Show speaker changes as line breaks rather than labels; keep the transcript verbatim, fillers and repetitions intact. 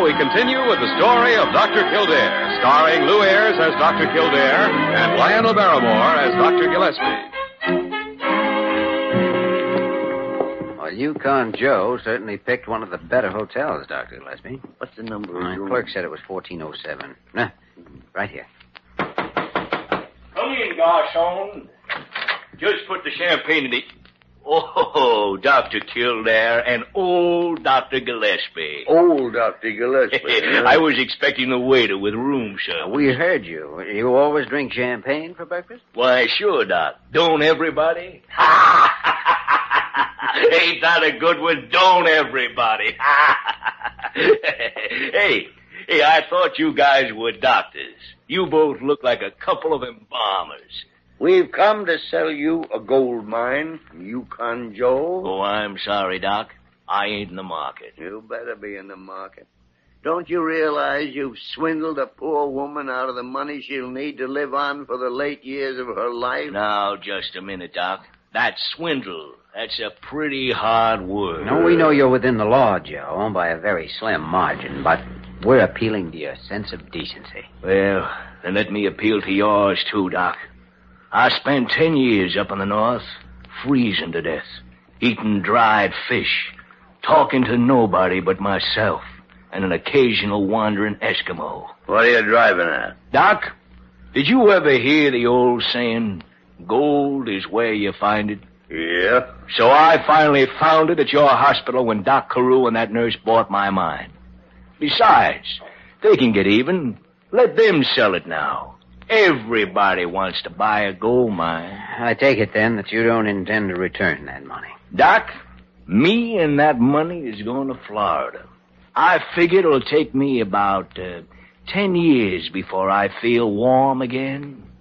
now we continue with the story of Doctor Kildare, starring Lou Ayres as Doctor Kildare and Lionel Barrymore as Doctor Gillespie.
Well, Yukon Joe certainly picked one of the better hotels, Doctor Gillespie.
What's the number?
My clerk said it was fourteen oh seven. Nah, right here.
Come in, garçon. Just put the champagne in the... Oh, Doctor Kildare and old Doctor Gillespie.
Old Doctor Gillespie.
I was expecting the waiter with room service.
We heard you. You always drink champagne for breakfast?
Why, sure, Doc. Don't everybody? Ain't that a good one? Don't everybody? hey, hey, I thought you guys were doctors. You both look like a couple of embalmers.
We've come to sell you a gold mine from Yukon Joe.
Oh, I'm sorry, Doc. I ain't in the market.
You better be in the market. Don't you realize you've swindled a poor woman out of the money she'll need to live on for the late years of her life?
Now, just a minute, Doc. That's swindle. That's a pretty hard word.
No, we know you're within the law, Joe, by a very slim margin, but we're appealing to your sense of decency.
Well, then let me appeal to yours, too, Doc. I spent ten years up in the north, freezing to death, eating dried fish, talking to nobody but myself, and an occasional wandering Eskimo.
What are you driving at?
Doc, did you ever hear the old saying, gold is where you find it?
Yeah.
So I finally found it at your hospital when Doc Carew and that nurse bought my mine. Besides, they can get even. Let them sell it now. Everybody wants to buy a gold mine.
I take it, then, that you don't intend to return that money.
Doc, me and that money is going to Florida. I figure it'll take me about uh, ten years before I feel warm again.